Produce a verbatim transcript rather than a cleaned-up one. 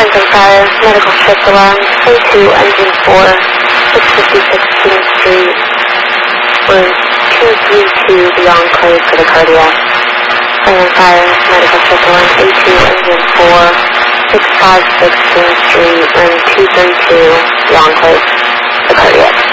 Phantom Fire, medical shift alarm, A two, engine four, six fifty-six King Street, room two three two, the Enclave for the cardiac. Phantom Fire, medical shift alarm, A two, engine four, six five six King Street, room two three two, the Enclave, the cardiac.